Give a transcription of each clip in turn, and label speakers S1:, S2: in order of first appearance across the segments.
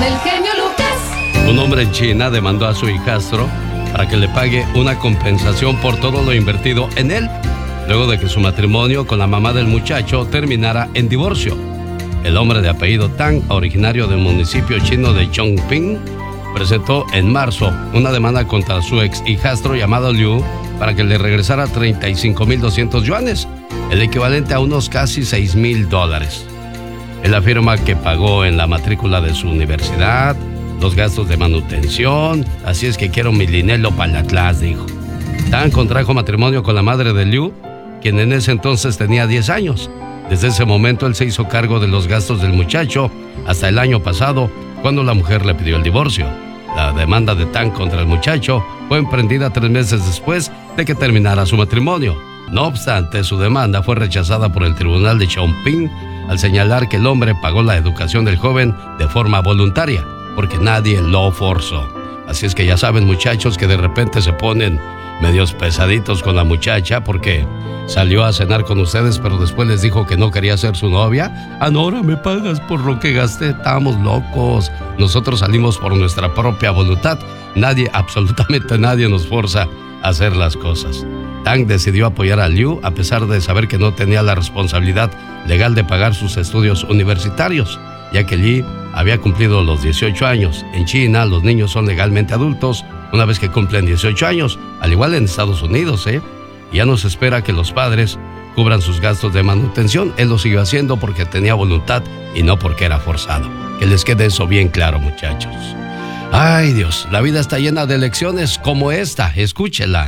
S1: del genio Lucas.
S2: Un hombre en China demandó a su hijastro para que le pague una compensación por todo lo invertido en él, luego de que su matrimonio con la mamá del muchacho terminara en divorcio. El hombre de apellido Tang, originario del municipio chino de Chongping, presentó en marzo una demanda contra su ex hijastro llamado Liu para que le regresara 35,200 yuanes, el equivalente a unos casi $6,000. Él afirma que pagó en la matrícula de su universidad, los gastos de manutención, así es que quiero mi dinero para la clase, dijo. Tang contrajo matrimonio con la madre de Liu, quien en ese entonces tenía 10 años. Desde ese momento él se hizo cargo de los gastos del muchacho hasta el año pasado, cuando la mujer le pidió el divorcio. La demanda de Tang contra el muchacho fue emprendida 3 meses después de que terminara su matrimonio. No obstante, su demanda fue rechazada por el tribunal de Chongping al señalar que el hombre pagó la educación del joven de forma voluntaria, porque nadie lo forzó. Así es que ya saben, muchachos, que de repente se ponen medios pesaditos con la muchacha porque salió a cenar con ustedes, pero después les dijo que no quería ser su novia. Ah, no, ahora me pagas por lo que gasté. Estábamos locos. Nosotros salimos por nuestra propia voluntad. Nadie, absolutamente nadie nos forza a hacer las cosas. Tang decidió apoyar a Liu a pesar de saber que no tenía la responsabilidad legal de pagar sus estudios universitarios, ya que Li había cumplido los 18 años. En China, los niños son legalmente adultos una vez que cumplen 18 años, al igual en Estados Unidos, Ya no se espera que los padres cubran sus gastos de manutención. Él lo siguió haciendo porque tenía voluntad y no porque era forzado. Que les quede eso bien claro, muchachos. Ay, Dios, la vida está llena de lecciones como esta. Escúchela.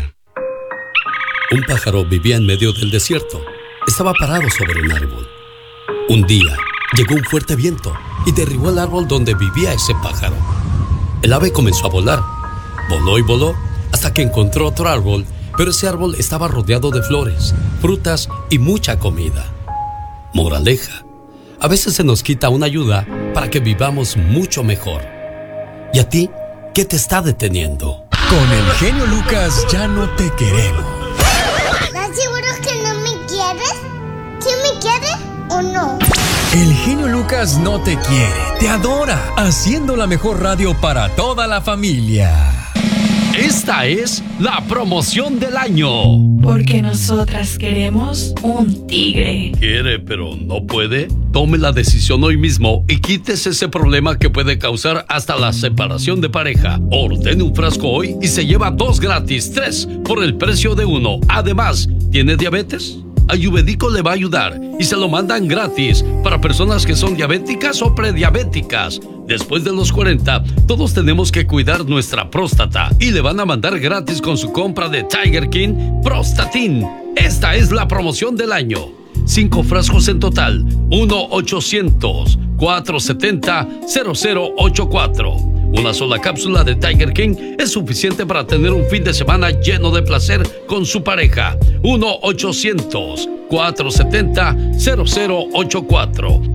S3: Un pájaro vivía en medio del desierto. Estaba parado sobre un árbol. Un día llegó un fuerte viento y derribó el árbol donde vivía ese pájaro. El ave comenzó a volar. Voló y voló hasta que encontró otro árbol, pero ese árbol estaba rodeado de flores, frutas y mucha comida. Moraleja: a veces se nos quita una ayuda para que vivamos mucho mejor. ¿Y a ti qué te está deteniendo?
S4: Con el genio Lucas ya no te queremos.
S5: ¿Estás seguro que no me quieres? ¿Sí me quieres o no?
S4: El genio Lucas no te quiere, te adora, haciendo la mejor radio para toda la familia.
S2: Esta es la promoción del año.
S1: Porque nosotras queremos un tigre.
S2: ¿Quiere pero no puede? Tome la decisión hoy mismo y quítese ese problema que puede causar hasta la separación de pareja. Ordene un frasco hoy y se lleva 2 gratis, 3 por el precio de 1. Además, ¿tiene diabetes? Ayurvédico le va a ayudar y se lo mandan gratis para personas que son diabéticas o prediabéticas. Después de los 40, todos tenemos que cuidar nuestra próstata y le van a mandar gratis con su compra de Tiger King Prostatin. Esta es la promoción del año. 5 frascos en total. 1-800-470-0084. Una sola cápsula de Tiger King es suficiente para tener un fin de semana lleno de placer con su pareja. 1-800-470-0084.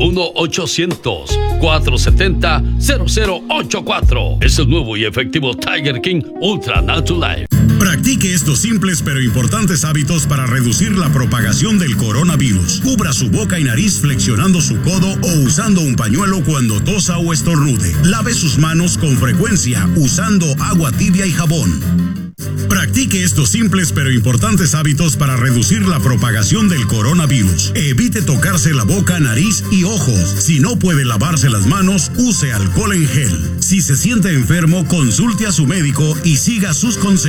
S2: 1-800-470-0084. Es el nuevo y efectivo Tiger King Ultra Natural.
S6: Practique estos simples pero importantes hábitos para reducir la propagación del coronavirus. Cubra su boca y nariz flexionando su codo o usando un pañuelo cuando tosa o estornude. Lave sus manos con frecuencia usando agua tibia y jabón. Practique estos simples pero importantes hábitos para reducir la propagación del coronavirus. Evite tocarse la boca, nariz y ojos. Si no puede lavarse las manos, use alcohol en gel. Si se siente enfermo, consulte a su médico y siga sus consejos.